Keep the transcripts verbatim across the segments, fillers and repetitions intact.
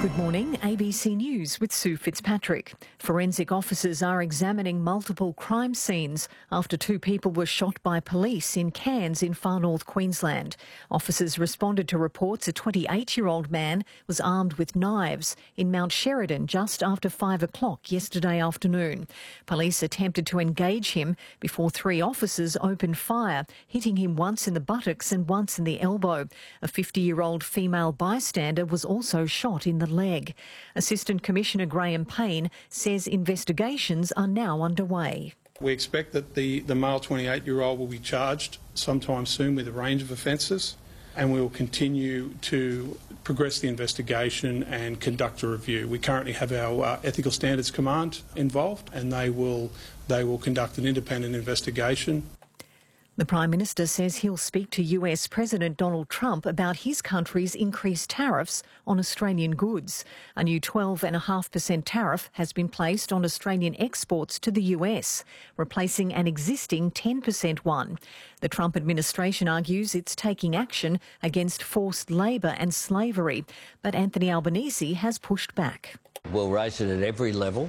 Good morning, A B C News with Sue Fitzpatrick. Forensic officers are examining multiple crime scenes after two people were shot by police in Cairns in far north Queensland. Officers responded to reports a twenty-eight-year-old man was armed with knives in Mount Sheridan just after five o'clock yesterday afternoon. Police attempted to engage him before three officers opened fire, hitting him once in the buttocks and once in the elbow. A fifty-year-old female bystander was also shot in the leg. Assistant Commissioner Graham Payne says investigations are now underway. We expect that the, the male twenty-eight-year-old will be charged sometime soon with a range of offences, and we will continue to progress the investigation and conduct a review. We currently have our uh, Ethical Standards Command involved, and they will, they will conduct an independent investigation. The Prime Minister says he'll speak to U S President Donald Trump about his country's increased tariffs on Australian goods. A new twelve point five percent tariff has been placed on Australian exports to the U S, replacing an existing ten percent one. The Trump administration argues it's taking action against forced labour and slavery, but Anthony Albanese has pushed back. We'll raise it at every level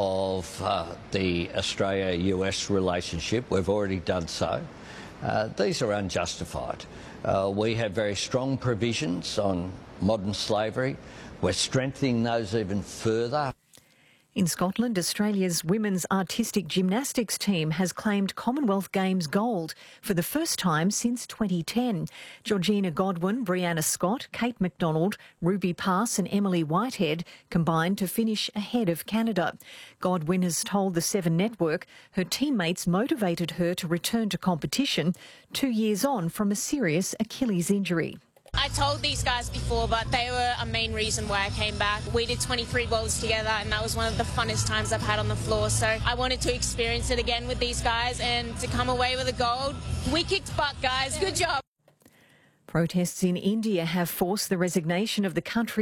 of uh, the Australia-U S relationship. We've already done so. Uh, these are unjustified. Uh, we have very strong provisions on modern slavery. We're strengthening those even further. In Scotland, Australia's women's artistic gymnastics team has claimed Commonwealth Games gold for the first time since twenty ten. Georgina Godwin, Brianna Scott, Kate McDonald, Ruby Pass and Emily Whitehead combined to finish ahead of Canada. Godwin has told the Seven Network her teammates motivated her to return to competition two years on from a serious Achilles injury. I told these guys before, but they were a main reason why I came back. We did twenty-three bowls together, and that was one of the funnest times I've had on the floor. So I wanted to experience it again with these guys and to come away with a gold. We kicked butt, guys. Good job. Protests in India have forced the resignation of the country